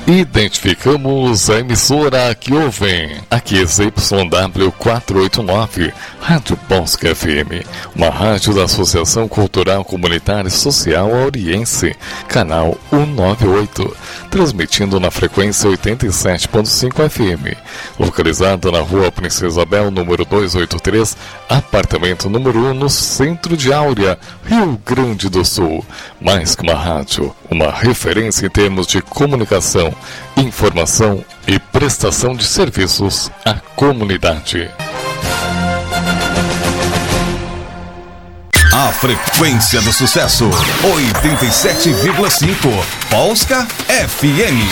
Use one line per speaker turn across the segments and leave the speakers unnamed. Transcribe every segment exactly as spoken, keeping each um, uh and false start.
Identificamos a emissora que ouvem. Aqui é Z Y W quatrocentos e oitenta e nove, Rádio Bosque F M, uma rádio da Associação Cultural Comunitária e Social Auriense, canal cento e noventa e oito, transmitindo na frequência oitenta e sete ponto cinco F M, localizada na Rua Princesa Isabel, número duzentos e oitenta e três, apartamento número um, no centro de Áurea, Rio Grande do Sul. Mais que uma rádio, uma referência em termos de comunicação, informação e prestação de serviços à comunidade.
A frequência do sucesso, oitenta e sete vírgula cinco, Polska F M.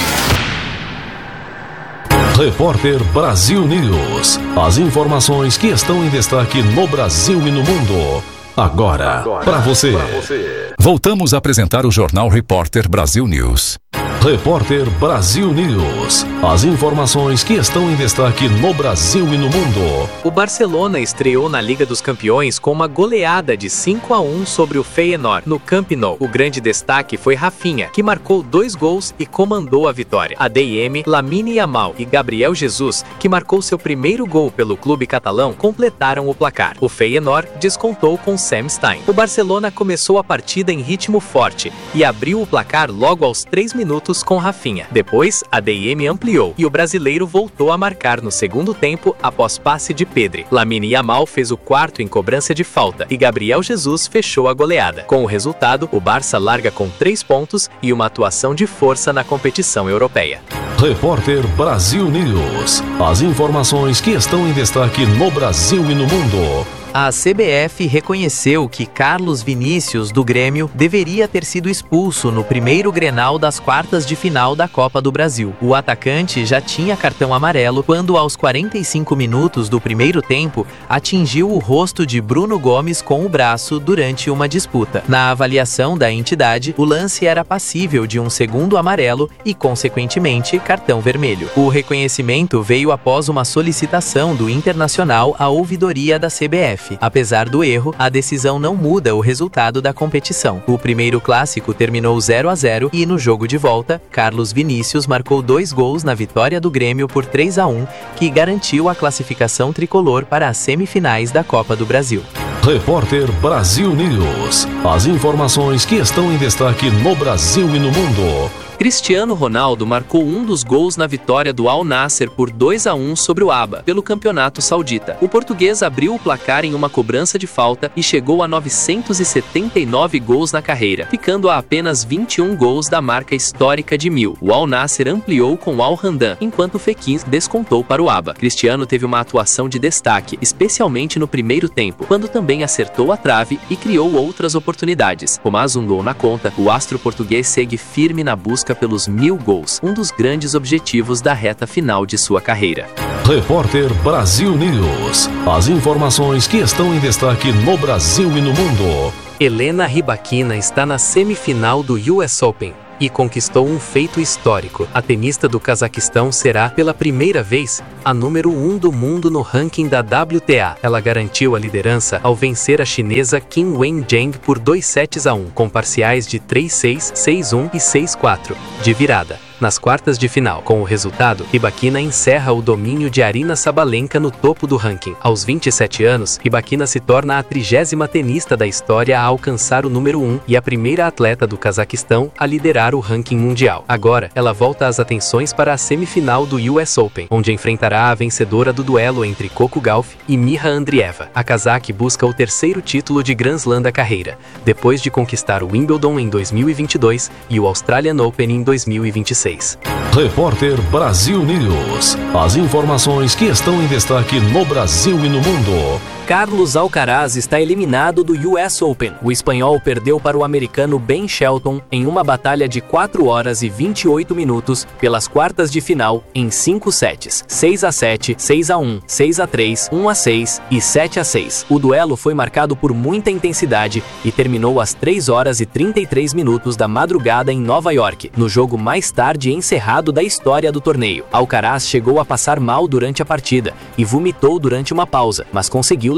Repórter Brasil News. As informações que estão em destaque no Brasil e no mundo. Agora, Agora para você. você.
Voltamos a apresentar o Jornal Repórter Brasil News.
Repórter Brasil News. As informações que estão em destaque no Brasil e no mundo.
O Barcelona estreou na Liga dos Campeões com uma goleada de cinco a um sobre o Feyenoord no Camp Nou. O grande destaque foi Rafinha, que marcou dois gols e comandou a vitória. A D M, Lamine Yamal e Gabriel Jesus, que marcou seu primeiro gol pelo clube catalão, completaram o placar. O Feyenoord descontou com Sam Stein. O Barcelona começou a partida em ritmo forte e abriu o placar logo aos três minutos com Rafinha. Depois, a D M ampliou e o brasileiro voltou a marcar no segundo tempo após passe de Pedri. Lamine Yamal fez o quarto em cobrança de falta e Gabriel Jesus fechou a goleada. Com o resultado, o Barça larga com três pontos e uma atuação de força na competição europeia.
Repórter Brasil News. As informações que estão em destaque no Brasil e no mundo.
A C B F reconheceu que Carlos Vinícius, do Grêmio, deveria ter sido expulso no primeiro Grenal das quartas de final da Copa do Brasil. O atacante já tinha cartão amarelo quando, aos quarenta e cinco minutos do primeiro tempo, atingiu o rosto de Bruno Gomes com o braço durante uma disputa. Na avaliação da entidade, o lance era passível de um segundo amarelo e, consequentemente, cartão vermelho. O reconhecimento veio após uma solicitação do Internacional à ouvidoria da C B F. Apesar do erro, a decisão não muda o resultado da competição. O primeiro clássico terminou zero a zero e, no jogo de volta, Carlos Vinícius marcou dois gols na vitória do Grêmio por três a um, que garantiu a classificação tricolor para as semifinais da Copa do Brasil.
Repórter Brasil News. As informações que estão em destaque no Brasil e no mundo.
Cristiano Ronaldo marcou um dos gols na vitória do Al Nassr por dois a um sobre o Aba, pelo Campeonato Saudita. O português abriu o placar em uma cobrança de falta e chegou a novecentos e setenta e nove gols na carreira, ficando a apenas vinte e um gols da marca histórica de mil. O Al Nassr ampliou com o Al Hamdan, enquanto o Fekir descontou para o Aba. Cristiano teve uma atuação de destaque, especialmente no primeiro tempo, quando também acertou a trave e criou outras oportunidades. Com mais um gol na conta, o astro português segue firme na busca pelos mil gols, um dos grandes objetivos da reta final de sua carreira.
Repórter Brasil News. As informações que estão em destaque no Brasil e no mundo.
Helena Rybakina está na semifinal do U S Open e conquistou um feito histórico. A tenista do Cazaquistão será, pela primeira vez, a número um do mundo no ranking da W T A. Ela garantiu a liderança ao vencer a chinesa Qin Weizheng por dois sets a um, com parciais de três a seis, seis a um e seis a quatro, de virada. Nas quartas de final, com o resultado, Rybakina encerra o domínio de Aryna Sabalenka no topo do ranking. Aos vinte e sete anos, Rybakina se torna a trigésima tenista da história a alcançar o número um e a primeira atleta do Cazaquistão a liderar o ranking mundial. Agora, ela volta as atenções para a semifinal do U S Open, onde enfrentará a vencedora do duelo entre Coco Gauff e Miha Andrieva. A cazaque busca o terceiro título de Grand Slam da carreira, depois de conquistar o Wimbledon em dois mil e vinte e dois e o Australian Open em dois mil e vinte e seis.
Repórter Brasil News. As informações que estão em destaque no Brasil e no mundo.
Carlos Alcaraz está eliminado do U S Open. O espanhol perdeu para o americano Ben Shelton em uma batalha de quatro horas e vinte e oito minutos pelas quartas de final em cinco sets, seis a sete, seis a um, seis a três, um a seis e sete a seis. O duelo foi marcado por muita intensidade e terminou às três horas e trinta e três minutos da madrugada em Nova York, no jogo mais tarde encerrado da história do torneio. Alcaraz chegou a passar mal durante a partida e vomitou durante uma pausa, mas conseguiu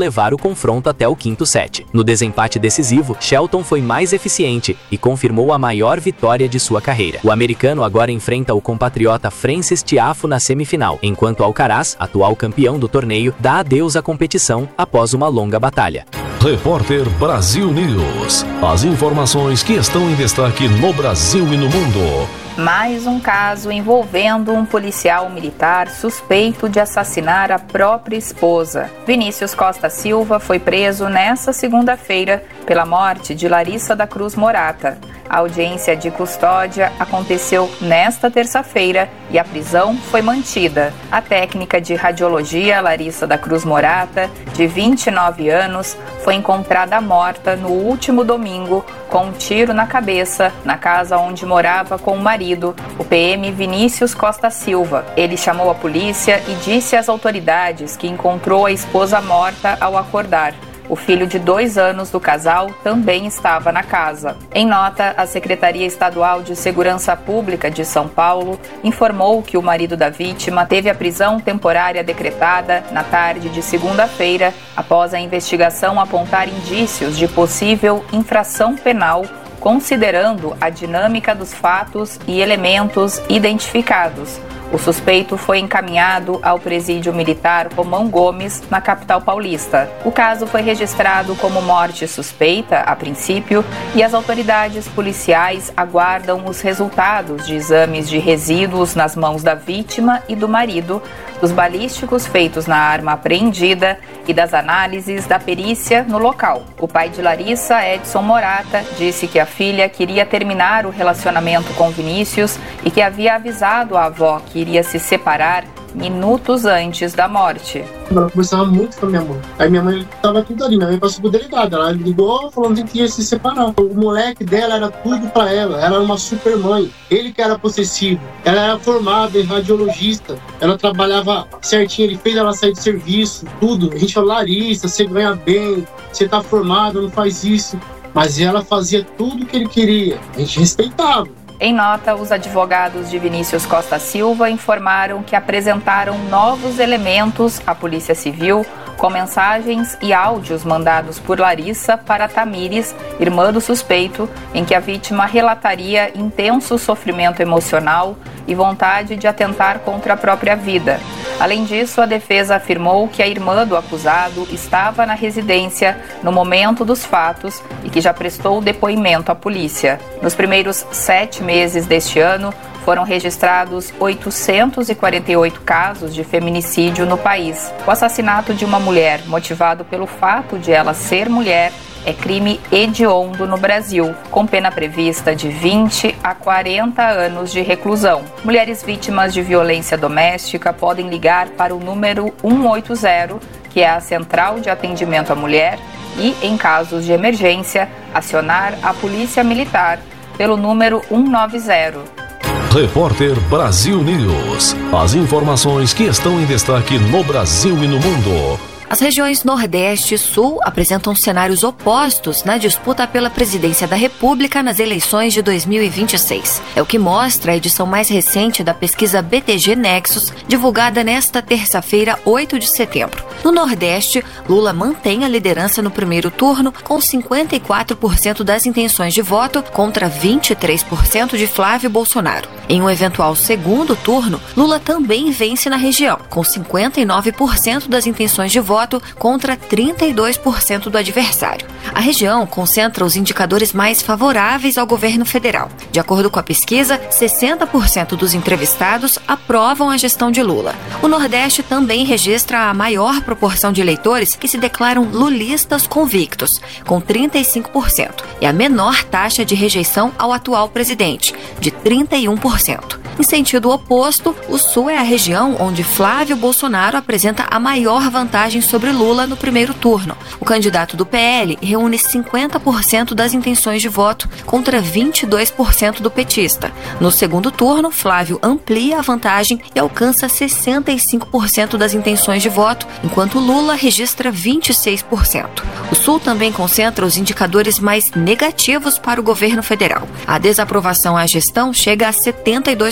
levar o confronto até o quinto set. No desempate decisivo, Shelton foi mais eficiente e confirmou a maior vitória de sua carreira. O americano agora enfrenta o compatriota Frances Tiafoe na semifinal, enquanto Alcaraz, atual campeão do torneio, dá adeus à competição após uma longa batalha.
Repórter Brasil News. As informações que estão em destaque no Brasil e no mundo.
Mais um caso envolvendo um policial militar suspeito de assassinar a própria esposa. Vinícius Costa Silva foi preso nesta segunda-feira pela morte de Larissa da Cruz Morata. A audiência de custódia aconteceu nesta terça-feira e a prisão foi mantida. A técnica de radiologia Larissa da Cruz Morata, de vinte e nove anos, foi encontrada morta no último domingo com um tiro na cabeça na casa onde morava com o marido, o P M Vinícius Costa Silva. Ele chamou a polícia e disse às autoridades que encontrou a esposa morta ao acordar. O filho de dois anos do casal também estava na casa. Em nota, a Secretaria Estadual de Segurança Pública de São Paulo informou que o marido da vítima teve a prisão temporária decretada na tarde de segunda-feira, após a investigação apontar indícios de possível infração penal, considerando a dinâmica dos fatos e elementos identificados. O suspeito foi encaminhado ao presídio militar Romão Gomes, na capital paulista. O caso foi registrado como morte suspeita, a princípio, e as autoridades policiais aguardam os resultados de exames de resíduos nas mãos da vítima e do marido, dos balísticos feitos na arma apreendida e das análises da perícia no local. O pai de Larissa, Edson Morata, disse que a filha queria terminar o relacionamento com Vinícius e que havia avisado a avó que iria se separar minutos antes da morte.
Ela conversava muito com a minha mãe. Aí minha mãe tava tudo ali, minha mãe passou pro delegado. Ela ligou falando que ia se separar. O moleque dela era tudo pra ela. Ela era uma super mãe. Ele que era possessivo. Ela era formada em radiologista. Ela trabalhava certinho. Ele fez ela sair de serviço, tudo. A gente falou, Larissa, você ganha bem, você tá formada, não faz isso. Mas ela fazia tudo o que ele queria. A gente respeitava.
Em nota, os advogados de Vinícius Costa Silva informaram que apresentaram novos elementos à Polícia Civil com mensagens e áudios mandados por Larissa para Tamires, irmã do suspeito, em que a vítima relataria intenso sofrimento emocional e vontade de atentar contra a própria vida. Além disso, a defesa afirmou que a irmã do acusado estava na residência no momento dos fatos e que já prestou depoimento à polícia. Nos primeiros sete meses deste ano, foram registrados oitocentos e quarenta e oito casos de feminicídio no país. O assassinato de uma mulher, motivado pelo fato de ela ser mulher, é crime hediondo no Brasil, com pena prevista de vinte a quarenta anos de reclusão. Mulheres vítimas de violência doméstica podem ligar para o número um oito zero, que é a Central de Atendimento à Mulher, e, em casos de emergência, acionar a Polícia Militar pelo número um nove zero.
Repórter Brasil News. As informações que estão em destaque no Brasil e no mundo.
As regiões Nordeste e Sul apresentam cenários opostos na disputa pela presidência da República nas eleições de dois mil e vinte e seis. É o que mostra a edição mais recente da pesquisa B T G Nexus, divulgada nesta terça-feira, oito de setembro. No Nordeste, Lula mantém a liderança no primeiro turno, com cinquenta e quatro por cento das intenções de voto contra vinte e três por cento de Flávio Bolsonaro. Em um eventual segundo turno, Lula também vence na região, com cinquenta e nove por cento das intenções de voto contra trinta e dois por cento do adversário. A região concentra os indicadores mais favoráveis ao governo federal. De acordo com a pesquisa, sessenta por cento dos entrevistados aprovam a gestão de Lula. O Nordeste também registra a maior proporção de eleitores que se declaram lulistas convictos, com trinta e cinco por cento, e a menor taxa de rejeição ao atual presidente, de trinta e um por cento. Em sentido oposto, o Sul é a região onde Flávio Bolsonaro apresenta a maior vantagem sobre Lula no primeiro turno. O candidato do P L reúne cinquenta por cento das intenções de voto contra vinte e dois por cento do petista. No segundo turno, Flávio amplia a vantagem e alcança sessenta e cinco por cento das intenções de voto, enquanto Lula registra vinte e seis por cento. O Sul também concentra os indicadores mais negativos para o governo federal. A desaprovação à gestão chega a setenta e dois por cento.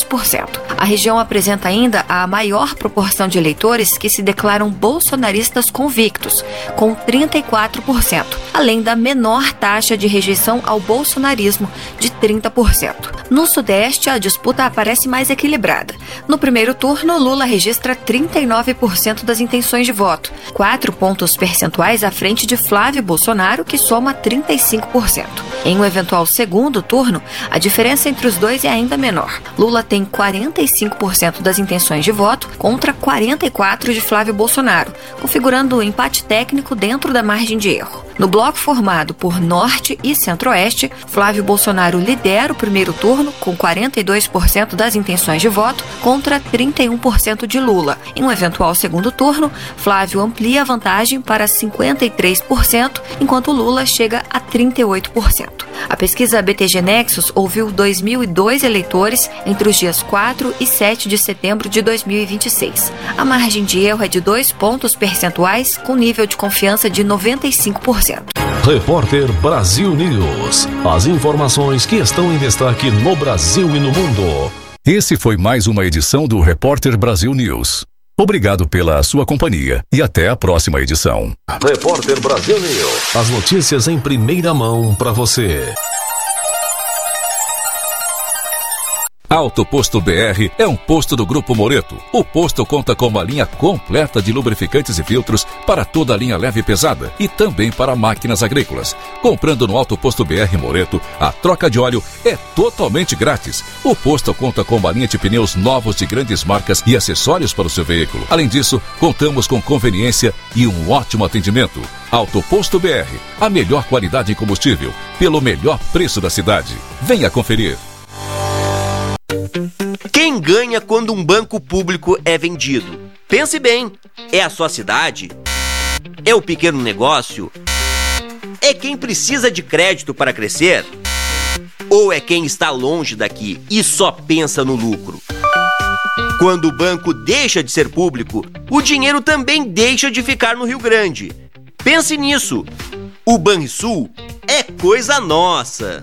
por cento. A região apresenta ainda a maior proporção de eleitores que se declaram bolsonaristas convictos, com trinta e quatro por cento, além da menor taxa de rejeição ao bolsonarismo, de trinta por cento. No Sudeste, a disputa aparece mais equilibrada. No primeiro turno, Lula registra trinta e nove por cento das intenções de voto, quatro pontos percentuais à frente de Flávio Bolsonaro, que soma trinta e cinco por cento. Em um eventual segundo turno, a diferença entre os dois é ainda menor. Lula tem quarenta e cinco por cento das intenções de voto contra quarenta e quatro por cento de Flávio Bolsonaro, configurando um empate técnico dentro da margem de erro. No bloco formado por Norte e Centro-Oeste, Flávio Bolsonaro lidera o primeiro turno com quarenta e dois por cento das intenções de voto contra trinta e um por cento de Lula. Em um eventual segundo turno, Flávio amplia a vantagem para cinquenta e três por cento, enquanto Lula chega a trinta e oito por cento. A pesquisa B T G Nexus ouviu dois mil e dois eleitores entre os dias quatro e sete de setembro de dois mil e vinte e seis. A margem de erro é de dois pontos percentuais, com nível de confiança de noventa e cinco por cento.
Repórter Brasil News. As informações que estão em destaque no Brasil e no mundo.
Esse foi mais uma edição do Repórter Brasil News. Obrigado pela sua companhia e até a próxima edição.
Repórter Brasil News. As notícias em primeira mão para você.
Auto Posto B R é um posto do Grupo Moreto. O posto conta com uma linha completa de lubrificantes e filtros para toda a linha leve e pesada e também para máquinas agrícolas. Comprando no Auto Posto B R Moreto, a troca de óleo é totalmente grátis. O posto conta com uma linha de pneus novos de grandes marcas e acessórios para o seu veículo. Além disso, contamos com conveniência e um ótimo atendimento. Auto Posto B R, a melhor qualidade em combustível, pelo melhor preço da cidade. Venha conferir.
Quem ganha quando um banco público é vendido? Pense bem, é a sua cidade? É o pequeno negócio? É quem precisa de crédito para crescer? Ou é quem está longe daqui e só pensa no lucro? Quando o banco deixa de ser público, o dinheiro também deixa de ficar no Rio Grande. Pense nisso. O Banrisul é coisa nossa.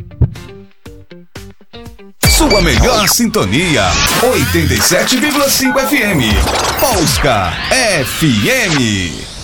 Sua melhor sintonia, oitenta e sete vírgula cinco F M. Polska F M.